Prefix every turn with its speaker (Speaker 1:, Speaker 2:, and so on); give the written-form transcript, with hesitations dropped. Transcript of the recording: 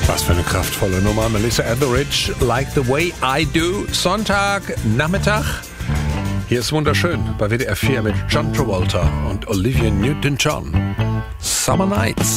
Speaker 1: Was für eine kraftvolle Nummer. Melissa Etheridge, Like the Way I Do. Sonntag, Nachmittag. Hier ist wunderschön bei WDR 4 mit John Travolta und Olivia Newton-John. Summer Nights.